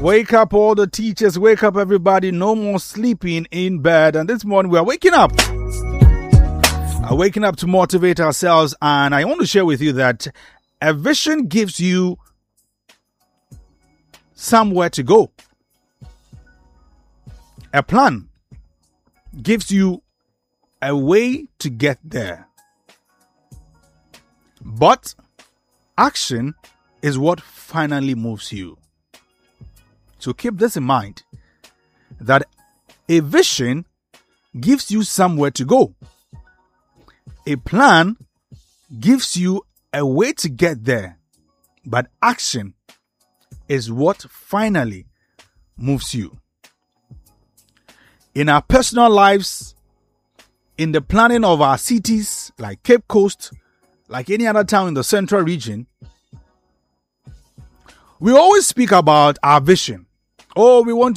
Wake up all the teachers, wake up everybody, no more sleeping in bed. And this morning we are waking up. Waking up to motivate ourselves, and I want to share with you that a vision gives you somewhere to go. A plan gives you a way to get there. But action is what finally moves you. So keep this in mind, that a vision gives you somewhere to go. A plan gives you a way to get there, but action is what finally moves you. In our personal lives, in the planning of our cities like Cape Coast, like any other town in the central region, we always speak about our vision. Oh, we want